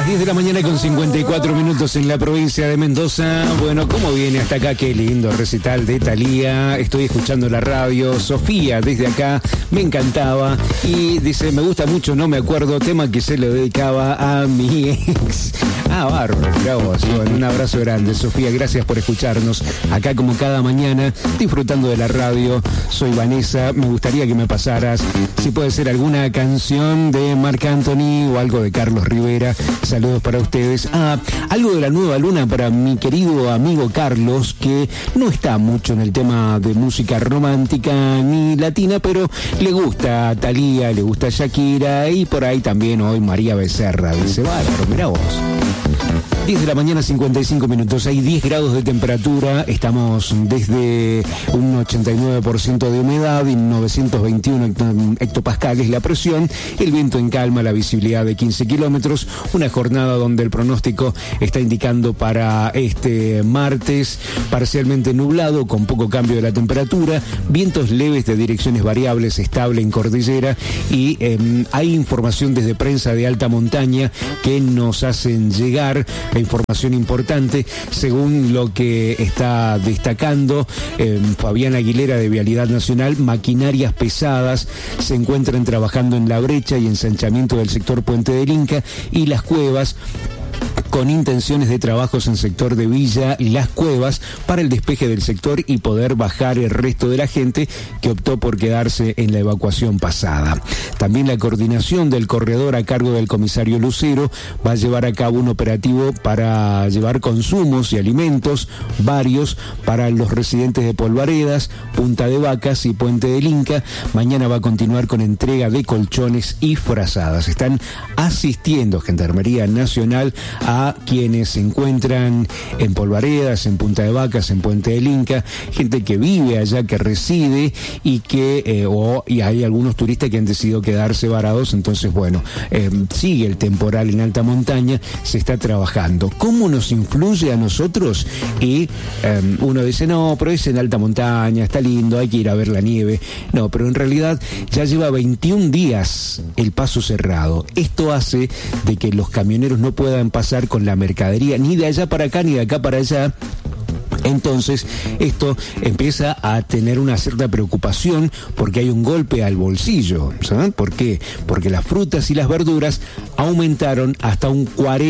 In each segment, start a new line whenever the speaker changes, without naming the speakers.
Las 10 de la mañana con 54 minutos en la provincia de Mendoza. Bueno, ¿cómo viene hasta acá? Qué lindo recital de Thalía. Estoy escuchando la radio. Sofía, desde acá, me encantaba. Y dice, me gusta mucho, no me acuerdo, tema que se lo dedicaba a mi ex. Ah, bárbaro, mirá vos. Bueno, un abrazo grande, Sofía. Gracias por escucharnos. Acá como cada mañana, disfrutando de la radio. Soy Vanessa. Me gustaría que me pasaras, si puede ser alguna canción de Marc Anthony o algo de Carlos Rivera. Saludos para ustedes. Algo de la nueva luna para mi querido amigo Carlos, que no está mucho en el tema de música romántica ni latina, pero le gusta Thalía, le gusta Shakira y por ahí también hoy María Becerra. Dice, bárbaro, mirá vos. 10 de la mañana, 55 minutos. Hay 10 grados de temperatura. Estamos desde un 89% de humedad y 921 hectopascales la presión. El viento en calma, la visibilidad de 15 kilómetros. Una jornada donde el pronóstico está indicando para este martes parcialmente nublado, con poco cambio de la temperatura. Vientos leves de direcciones variables, estable en cordillera. Y hay información desde prensa de alta montaña que nos hacen llegar la información importante, según lo que está destacando Fabián Aguilera de Vialidad Nacional. Maquinarias pesadas se encuentran trabajando en la brecha y ensanchamiento del sector Puente del Inca y Las Cuevas, con intenciones de trabajos en sector de Villa Las Cuevas para el despeje del sector y poder bajar el resto de la gente que optó por quedarse en la evacuación pasada. También la coordinación del corredor a cargo del comisario Lucero va a llevar a cabo un operativo para llevar consumos y alimentos varios para los residentes de Polvaredas, Punta de Vacas y Puente del Inca. Mañana va a continuar con entrega de colchones y frazadas. Están asistiendo Gendarmería Nacional a quienes se encuentran en Polvaredas, en Punta de Vacas, en Puente del Inca, gente que vive allá, que reside y que y hay algunos turistas que han decidido quedarse varados. Entonces, bueno, sigue el temporal en alta montaña, se está trabajando. ¿Cómo nos influye a nosotros? Y uno dice, no, pero es en alta montaña, está lindo, hay que ir a ver la nieve. No, pero en realidad ya lleva 21 días el paso cerrado. Esto hace de que los camioneros no puedan pasar con la mercadería ni de allá para acá ni de acá para allá. Entonces, esto empieza a tener una cierta preocupación porque hay un golpe al bolsillo. ¿Saben por qué? Porque las frutas y las verduras aumentaron hasta un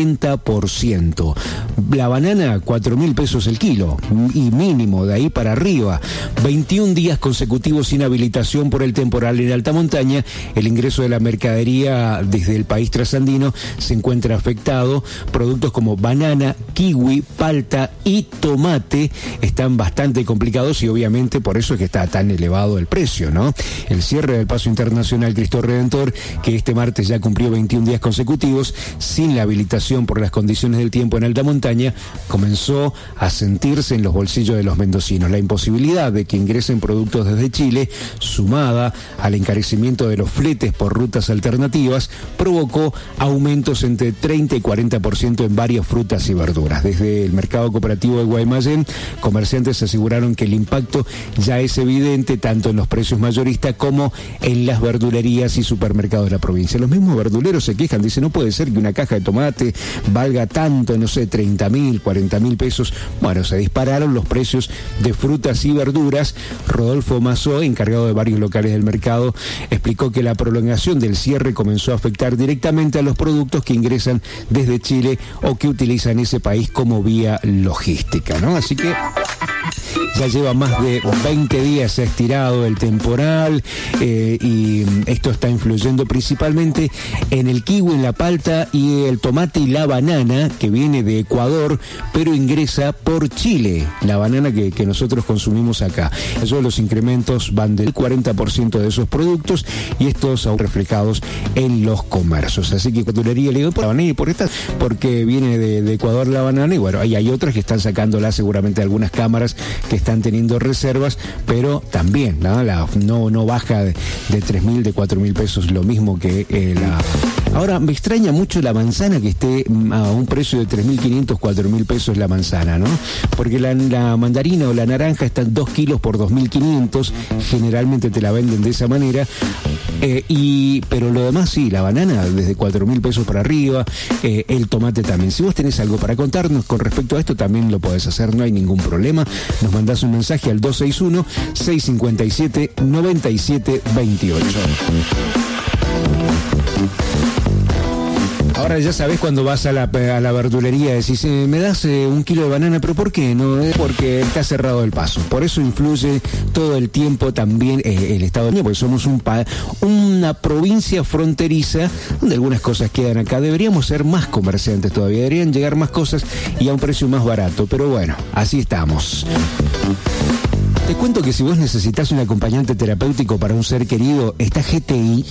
40%. La banana, 4.000 pesos el kilo, y mínimo de ahí para arriba. 21 días consecutivos sin habilitación por el temporal en alta montaña. El ingreso de la mercadería desde el país trasandino se encuentra afectado. Productos como banana, kiwi, palta y tomate están bastante complicados y obviamente por eso es que está tan elevado el precio, ¿no? El cierre del Paso Internacional Cristo Redentor, que este martes ya cumplió 21 días consecutivos sin la habilitación por las condiciones del tiempo en alta montaña, comenzó a sentirse en los bolsillos de los mendocinos. La imposibilidad de que ingresen productos desde Chile, sumada al encarecimiento de los fletes por rutas alternativas, provocó aumentos entre 30 y 40% en varias frutas y verduras. Desde el mercado cooperativo de Guaymallén, comerciantes aseguraron que el impacto ya es evidente tanto en los precios mayoristas como en las verdulerías y supermercados de la provincia. Los mismos verduleros se quejan, dicen, no puede ser que una caja de tomate valga tanto, no sé, 30.000, 40.000 pesos. Bueno, se dispararon los precios de frutas y verduras. Rodolfo Mazó, encargado de varios locales del mercado, explicó que la prolongación del cierre comenzó a afectar directamente a los productos que ingresan desde Chile o que utilizan ese país como vía logística, ¿no? Así que ya lleva más de 20 días estirado el temporal y esto está influyendo principalmente en el kiwi, en la palta y el tomate y la banana, que viene de Ecuador, pero ingresa por Chile, la banana que nosotros consumimos acá. Esos los incrementos van del 40% de esos productos y estos aún reflejados en los comercios. Así que verdulería le digo, la banana, ¿por esta? Porque viene de Ecuador la banana y bueno, hay otras que están sacándola seguramente algunas cámaras personas que están teniendo reservas, pero también no baja de 3.000, de 4.000 pesos, lo mismo que la... Ahora, me extraña mucho la manzana que esté a un precio de 3.500, 4.000 pesos la manzana, ¿no? Porque la mandarina o la naranja están 2 kilos por 2.500, generalmente te la venden de esa manera, pero lo demás sí, la banana desde 4.000 pesos para arriba, el tomate también. Si vos tenés algo para contarnos con respecto a esto, también lo podés hacer, no hay ningún problema. Nos mandás un mensaje al 261-657-9728. Ahora ya sabés, cuando vas a la verdulería, decís, me das 1 kilo de banana, pero ¿por qué? No, porque está cerrado el paso. Por eso influye todo el tiempo también el Estado de Unión, porque somos una provincia fronteriza donde algunas cosas quedan acá. Deberíamos ser más comerciantes todavía, deberían llegar más cosas y a un precio más barato, pero bueno, así estamos. Te cuento que si vos necesitas un acompañante terapéutico para un ser querido, está GTI.